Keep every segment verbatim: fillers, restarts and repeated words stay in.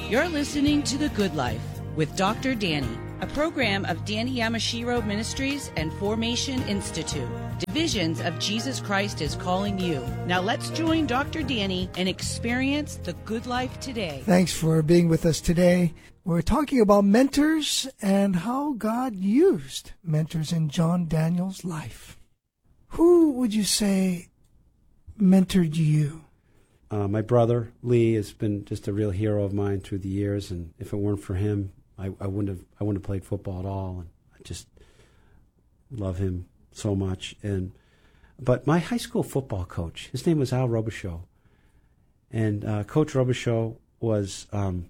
You're listening to The Good Life with Doctor Danny, a program of Danny Yamashiro Ministries and Formation Institute. Divisions of Jesus Christ is calling you. Now let's join Doctor Danny and experience the good life today. Thanks for being with us today. We're talking about mentors and how God used mentors in John Daniel's life. Who would you say mentored you? Uh, my brother, Lee, has been just a real hero of mine through the years, and if it weren't for him, I, I wouldn't have I wouldn't have played football at all. And I just love him so much. And but my high school football coach, his name was Al Robichaud, and uh, Coach Robichaud was um,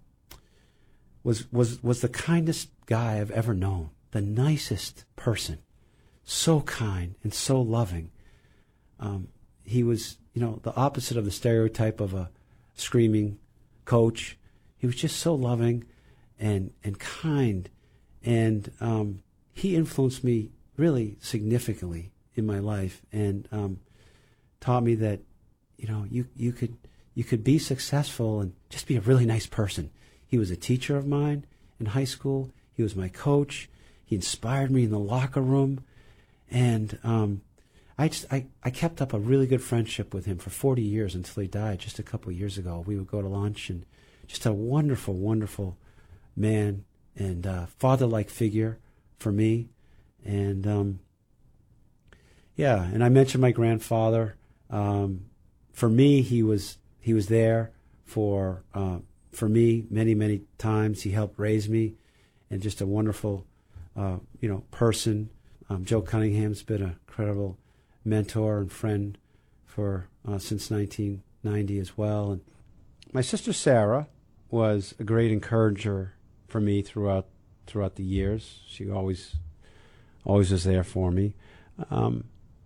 was was was the kindest guy I've ever known, the nicest person, so kind and so loving. Um, he was, you know, the opposite of the stereotype of a screaming coach. He was just so loving and and kind, and um, he influenced me really significantly in my life, and um, taught me that, you know, you you could you could be successful and just be a really nice person. He was a teacher of mine in high school. He was my coach. He inspired me in the locker room, and um, I just I, I kept up a really good friendship with him for forty years until he died just a couple of years ago. We would go to lunch, and just a wonderful, wonderful man and uh, father-like figure for me. And um, yeah, and I mentioned my grandfather. Um, for me, he was he was there for uh, for me many many times. He helped raise me, and just a wonderful uh, you know person. Um, Joe Cunningham's been an incredible mentor and friend for uh, since nineteen ninety as well. And my sister Sarah was a great encourager for me throughout throughout the years. She always always was there for me. Um,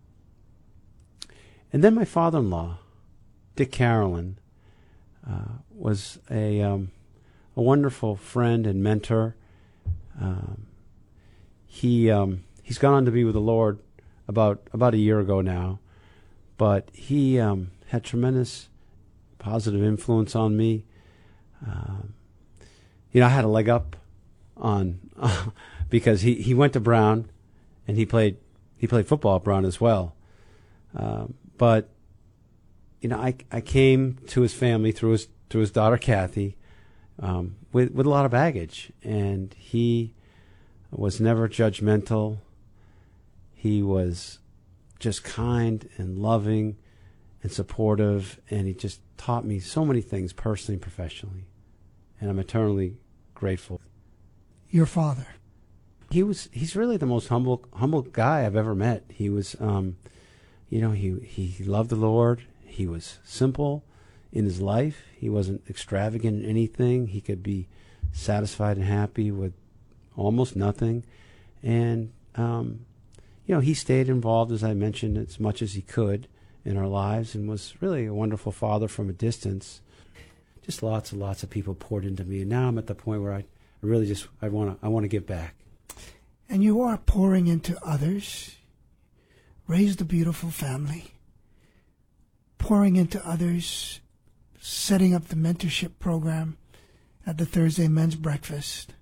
and then my father-in-law, Dick Carolyn, uh, was a um, a wonderful friend and mentor. Um, he um, he's gone on to be with the Lord about about a year ago now, but he um, had tremendous positive influence on me. Um, you know, I had a leg up on uh, because he, he went to Brown, and he played he played football at Brown as well. Um, but you know, I I came to his family through his through his daughter Kathy um, with with a lot of baggage, and he was never judgmental. He was just kind and loving and supportive, and he just taught me so many things personally and professionally, and I'm eternally grateful. Your father. He was he's really the most humble humble guy I've ever met. He was um you know, he he loved the Lord. He was simple in his life. He wasn't extravagant in anything. He could be satisfied and happy with almost nothing. And um you know, he stayed involved, as I mentioned, as much as he could in our lives, and was really a wonderful father from a distance. Just lots and lots of people poured into me, and now I'm at the point where I, I really just I want to I want to give back. And you are pouring into others. Raised a beautiful family. Pouring into others, setting up the mentorship program at the Thursday Men's Breakfast.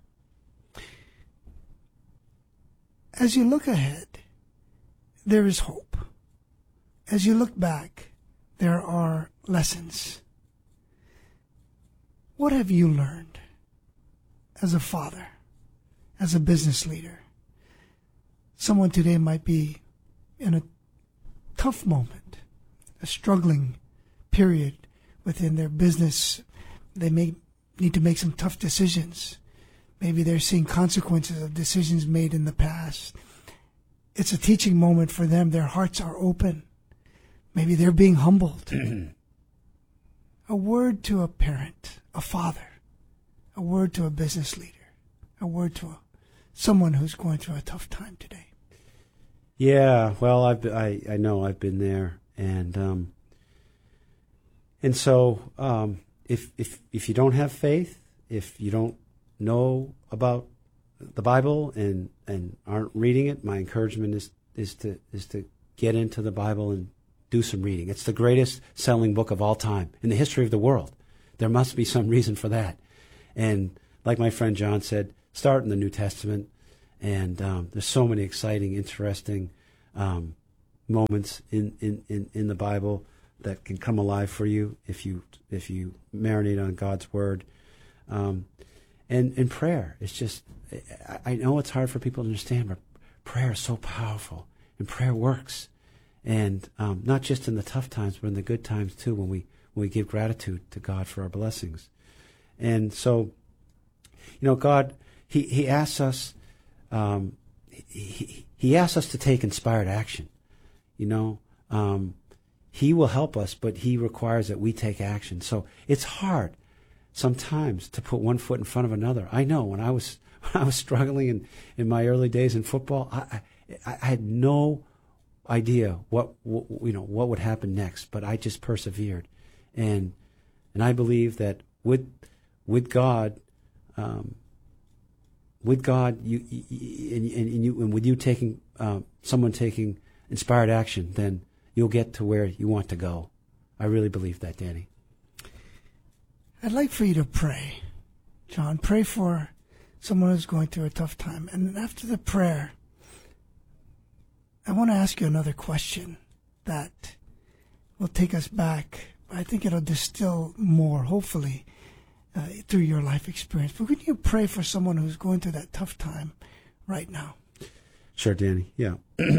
As you look ahead, there is hope. As you look back, there are lessons. What have you learned as a father, as a business leader? Someone today might be in a tough moment, a struggling period within their business. They may need to make some tough decisions. Maybe they're seeing consequences of decisions made in the past. It's a teaching moment for them. Their hearts are open. Maybe they're being humbled. A word to a parent, a father, a word to a business leader, a word to a, someone who's going through a tough time today. Yeah, well, I've been, I I know I've been there, and um, and so um, if if if you don't have faith, if you don't know about the Bible and, and aren't reading it, my encouragement is is to is to get into the Bible and do some reading. It's the greatest selling book of all time in the history of the world. There must be some reason for that. And like my friend John said, start in the New Testament. And um, there's so many exciting, interesting um, moments in, in, in, in the Bible that can come alive for you if you if you marinate on God's Word. Um, and, and prayer, it's just, I, I know it's hard for people to understand, but prayer is so powerful, and prayer works. And um, not just in the tough times, but in the good times too, when we when we give gratitude to God for our blessings. And so, you know, God, He, he asks us, um, he, he asks us to take inspired action. You know, um, He will help us, but He requires that we take action. So it's hard sometimes to put one foot in front of another. I know when I was when I was struggling in, in my early days in football, I, I, I had no idea what, what you know what would happen next, but I just persevered, and and I believe that with with God, um, with God, you, you and, and you and with you taking uh, someone taking inspired action, then you'll get to where you want to go. I really believe that, Danny. I'd like for you to pray, John. Pray for someone who's going through a tough time, and then after the prayer, I want to ask you another question that will take us back. I think it'll distill more, hopefully, uh, through your life experience. But would you pray for someone who's going through that tough time right now? Sure, Danny. Yeah.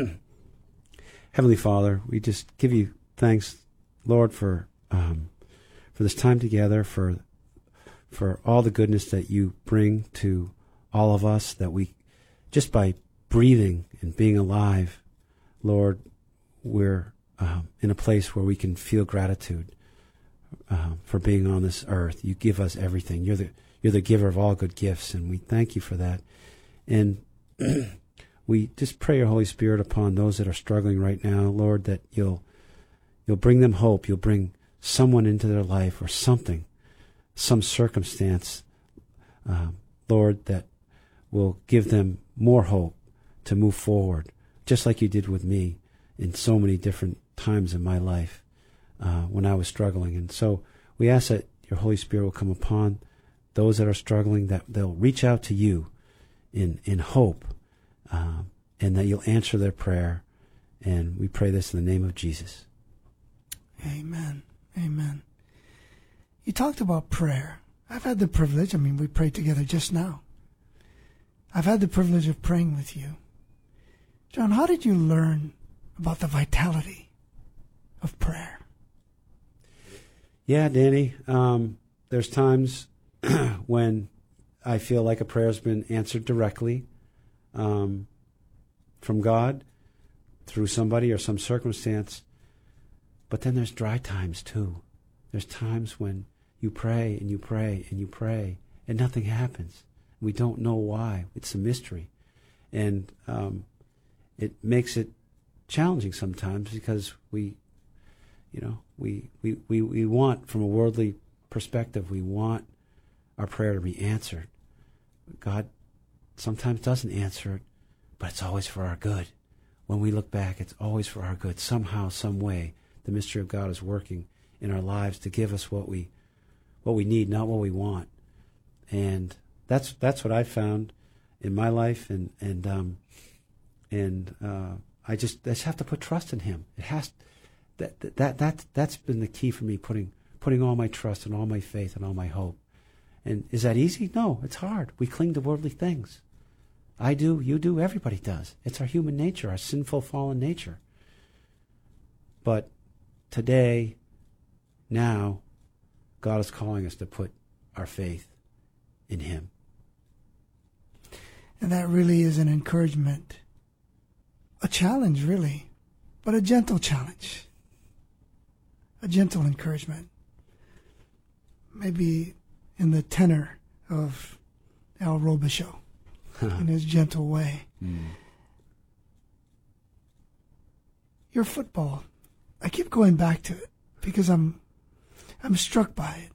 Heavenly Father, we just give you thanks, Lord, for um, for this time together, for for all the goodness that you bring to all of us, that we, just by breathing and being alive, Lord, we're um, in a place where we can feel gratitude uh, for being on this earth. You give us everything. You're the you're the giver of all good gifts, and we thank you for that. And we just pray your Holy Spirit upon those that are struggling right now, Lord, that you'll you'll bring them hope. You'll bring someone into their life or something, some circumstance, uh, Lord, that will give them more hope to move forward, just like you did with me in so many different times in my life uh, when I was struggling. And so we ask that your Holy Spirit will come upon those that are struggling, that they'll reach out to you in, in hope, um, and that you'll answer their prayer. And we pray this in the name of Jesus. Amen. Amen. You talked about prayer. I've had the privilege, I mean, we prayed together just now. I've had the privilege of praying with you. John, how did you learn about the vitality of prayer? Yeah, Danny, um, there's times when I feel like a prayer's been answered directly um, from God through somebody or some circumstance. But then there's dry times too. There's times when you pray and you pray and you pray and nothing happens. We don't know why. It's a mystery. And um, it makes it challenging sometimes because we, you know, we, we, we, we want, from a worldly perspective, we want our prayer to be answered. God sometimes doesn't answer it, but it's always for our good. When we look back, it's always for our good. Somehow, some way, the mystery of God is working in our lives to give us what we what we need, not what we want. And that's that's what I found in my life, and and um, and uh, I just I just have to put trust in Him. It has that that that that that's been the key for me, putting putting all my trust and all my faith and all my hope. And is that easy? No, it's hard. We cling to worldly things. I do, you do, everybody does. It's our human nature, our sinful, fallen nature. But today, now, God is calling us to put our faith in Him. And that really is an encouragement, a challenge, really, but a gentle challenge, a gentle encouragement. Maybe in the tenor of Al Robichaud, in his gentle way. Mm. Your football, I keep going back to it because I'm I'm struck by it.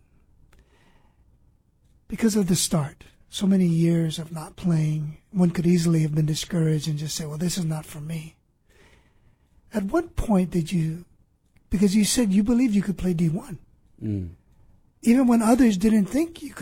Because of the start, so many years of not playing, one could easily have been discouraged and just say, well, this is not for me. At what point did you, because you said you believed you could play D one, mm. even when others didn't think you could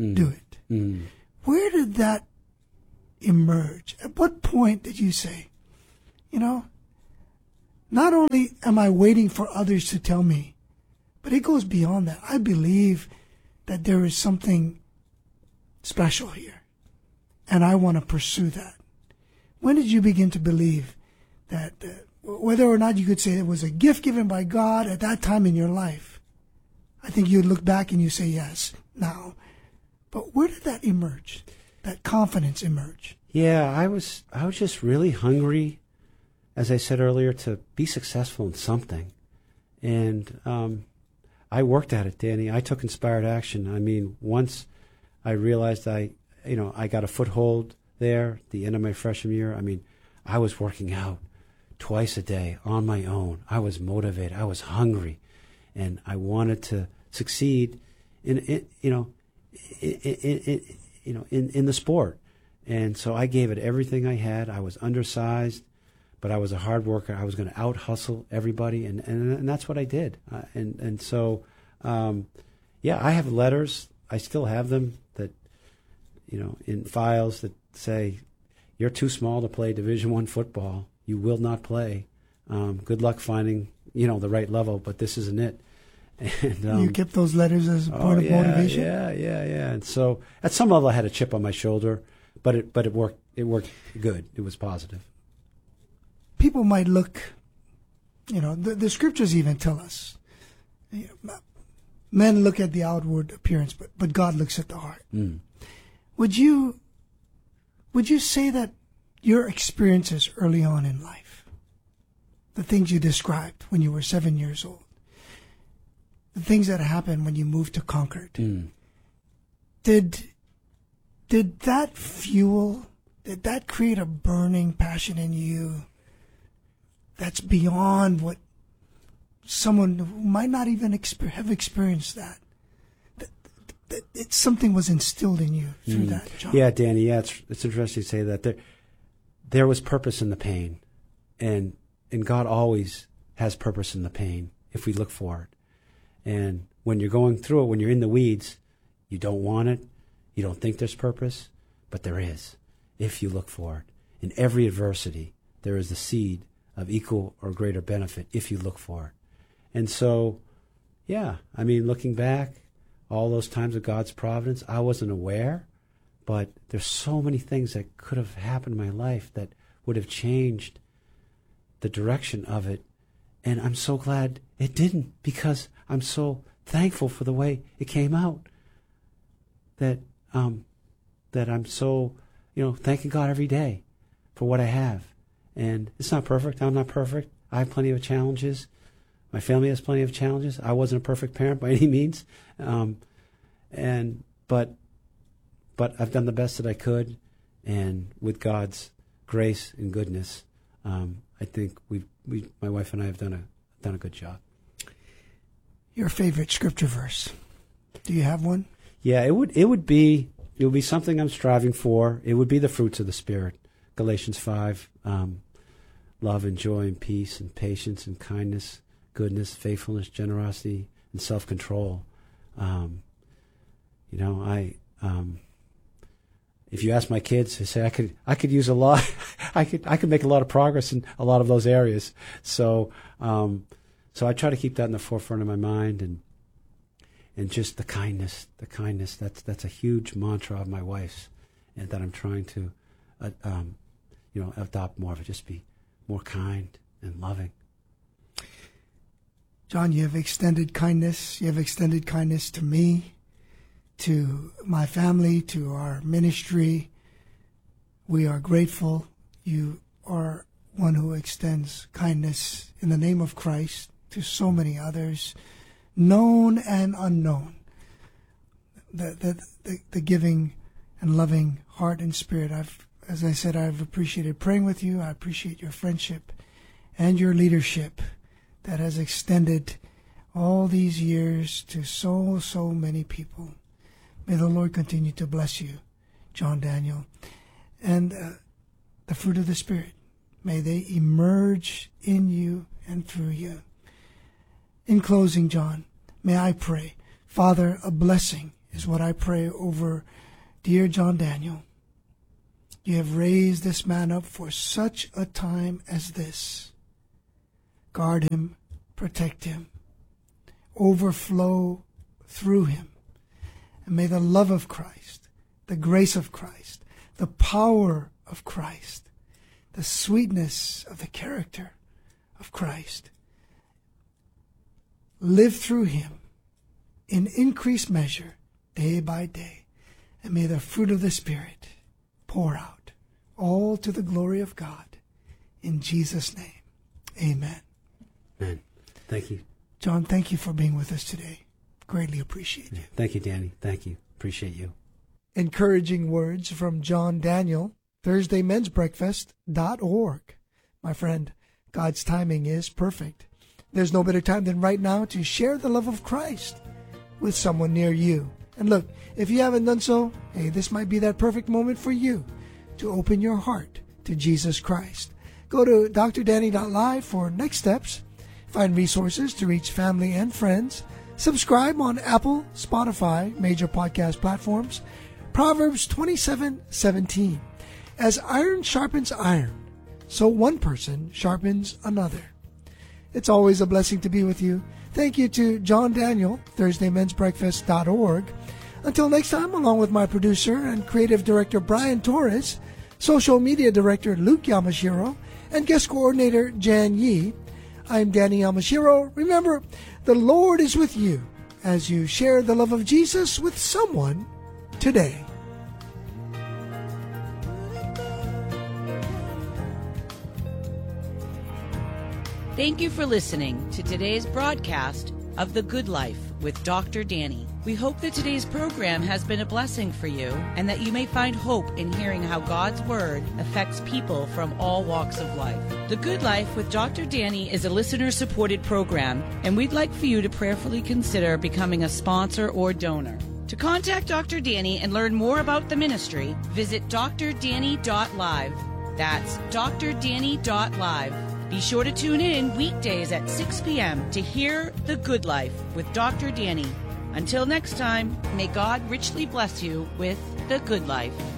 Mm. do it. Mm. Where did that emerge? At what point did you say, you know, not only am I waiting for others to tell me, but it goes beyond that. I believe that there is something special here, and I want to pursue that. When did you begin to believe that, uh, whether or not you could say it was a gift given by God at that time in your life? I think you look back and you say yes now. But where did that emerge? That confidence emerge? Yeah, I was I was just really hungry, as I said earlier, to be successful in something. And um, I worked at it, Danny. I took inspired action. I mean, once I realized I, you know, I got a foothold there at the end of my freshman year, I mean, I was working out twice a day on my own. I was motivated. I was hungry. And I wanted to succeed in, in you know, in, in, in, you know, in, in the sport. And so I gave it everything I had. I was undersized, but I was a hard worker. I was going to out hustle everybody, and, and, and that's what I did. Uh, and and so, um, yeah, I have letters. I still have them that, you know, in files that say, "You're too small to play Division One football. You will not play. Um, good luck finding, you know, the right level, but this isn't it." And, um, you kept those letters as part oh, of yeah, motivation? Yeah, yeah, yeah. And so at some level I had a chip on my shoulder, but it but it worked it worked good. It was positive. People might look, you know, the, the scriptures even tell us, you know, men look at the outward appearance, but, but God looks at the heart. Mm. Would you would you say that your experiences early on in life, the things you described when you were seven years old, the things that happened when you moved to Concord, mm. did did that fuel, did that create a burning passion in you that's beyond what someone who might not even exper- have experienced that? That, that it, something was instilled in you through mm. that, John. Yeah, Danny, yeah, it's, it's interesting to say that. There, there was purpose in the pain, and and God always has purpose in the pain if we look for it. And when you're going through it, when you're in the weeds, you don't want it, you don't think there's purpose, but there is, if you look for it. In every adversity, there is the seed of equal or greater benefit if you look for it. And so, yeah, I mean, looking back, all those times of God's providence, I wasn't aware, but there's so many things that could have happened in my life that would have changed the direction of it. And I'm so glad it didn't, because I'm so thankful for the way it came out. That um, that I'm so, you know, thanking God every day for what I have. And it's not perfect. I'm not perfect. I have plenty of challenges. My family has plenty of challenges. I wasn't a perfect parent by any means. Um, and but but I've done the best that I could. And with God's grace and goodness, um, I think we've, we, my wife and I have done a done a good job. Your favorite scripture verse? Do you have one? Yeah, it would it would be it would be something I'm striving for. It would be the fruits of the Spirit. Galatians five, um, love and joy and peace and patience and kindness, goodness, faithfulness, generosity, and self-control. Um, you know, I um, if you ask my kids, they say I could I could use a lot. I could I could make a lot of progress in a lot of those areas. So um, so I try to keep that in the forefront of my mind, and and just the kindness, the kindness. That's that's a huge mantra of my wife's, and that I'm trying to, uh, um, you know, adopt more of it. Just be more kind and loving. John, you have extended kindness. You have extended kindness to me, to my family, to our ministry. We are grateful. You are one who extends kindness in the name of Christ to so many others, known and unknown. The, the, the, the giving and loving heart and spirit. I've, as I said, I've appreciated praying with you. I appreciate your friendship and your leadership that has extended all these years to so, so many people. May the Lord continue to bless you, John Daniel. And uh, the fruit of the Spirit, may they emerge in you and through you. In closing, John, may I pray, Father, a blessing is what I pray over dear John Daniel. You have raised this man up for such a time as this. Guard him, protect him, overflow through him. And may the love of Christ, the grace of Christ, the power of Christ, the sweetness of the character of Christ live through him in increased measure day by day. And may the fruit of the Spirit pour out, all to the glory of God. In Jesus' name, amen. Amen. Thank you. John, thank you for being with us today. Greatly appreciate you. Thank you, Danny. Thank you. Appreciate you. Encouraging words from John Daniel, Thursday Men's Breakfast dot org. My friend, God's timing is perfect. There's no better time than right now to share the love of Christ with someone near you. And look, if you haven't done so, hey, this might be that perfect moment for you to open your heart to Jesus Christ. Go to D R Danny dot live for next steps. Find resources to reach family and friends. Subscribe on Apple, Spotify, major podcast platforms. Proverbs twenty-seven seventeen. As iron sharpens iron, so one person sharpens another. It's always a blessing to be with you. Thank you to John Daniel, Thursday Men's Breakfast dot org. Until next time, along with my producer and creative director Brian Torres, social media director Luke Yamashiro, and guest coordinator Jan Yi, I'm Danny Yamashiro. Remember, the Lord is with you as you share the love of Jesus with someone today. Thank you for listening to today's broadcast of The Good Life with Doctor Danny. We hope that today's program has been a blessing for you and that you may find hope in hearing how God's Word affects people from all walks of life. The Good Life with Doctor Danny is a listener-supported program, and we'd like for you to prayerfully consider becoming a sponsor or donor. To contact Doctor Danny and learn more about the ministry, visit D R Danny dot live. That's D R Danny dot live. Be sure to tune in weekdays at six p.m. to hear The Good Life with Doctor Danny. Until next time, may God richly bless you with The Good Life.